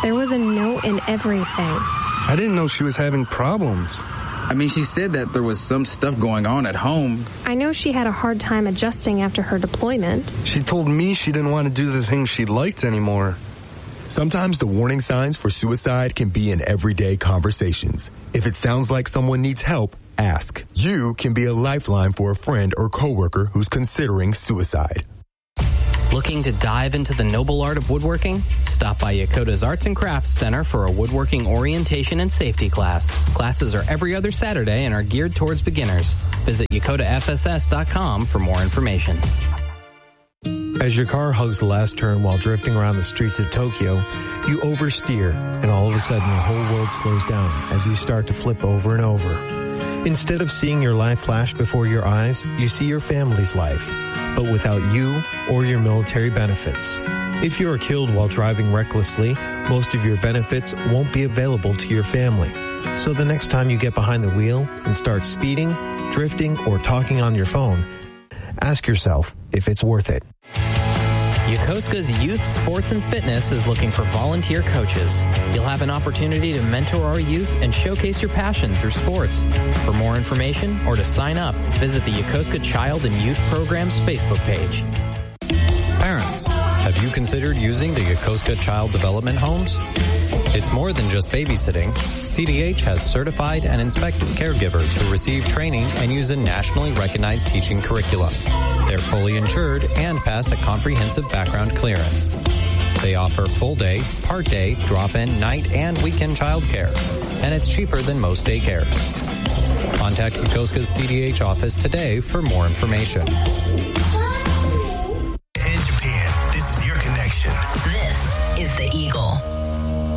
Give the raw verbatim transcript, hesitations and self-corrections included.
There was a note in everything. I didn't know she was having problems. I mean, she said that there was some stuff going on at home. I know she had a hard time adjusting after her deployment. She told me she didn't want to do the things she liked anymore. Sometimes the warning signs for suicide can be in everyday conversations. If it sounds like someone needs help, ask. You can be a lifeline for a friend or coworker who's considering suicide. Looking to dive into the noble art of woodworking? Stop by Yokota's Arts and Crafts Center for a woodworking orientation and safety class. Classes are every other Saturday and are geared towards beginners. Visit yokota f s s dot com for more information. As your car hugs the last turn while drifting around the streets of Tokyo, you oversteer, and all of a sudden your whole world slows down as you start to flip over and over. Instead of seeing your life flash before your eyes, you see your family's life, but without you or your military benefits. If you are killed while driving recklessly, most of your benefits won't be available to your family. So the next time you get behind the wheel and start speeding, drifting, or talking on your phone, ask yourself if it's worth it. Yokosuka's Youth Sports and Fitness is looking for volunteer coaches. You'll have an opportunity to mentor our youth and showcase your passion through sports. For more information or to sign up, visit the Yokosuka Child and Youth Program's Facebook page. Parents, have you considered using the Yokosuka Child Development Homes? It's more than just babysitting. C D H has certified and inspected caregivers who receive training and use a nationally recognized teaching curriculum. They're fully insured and pass a comprehensive background clearance. They offer full-day, part-day, drop-in, night, and weekend childcare, and it's cheaper than most daycares. Contact Yokosuka's C D H office today for more information.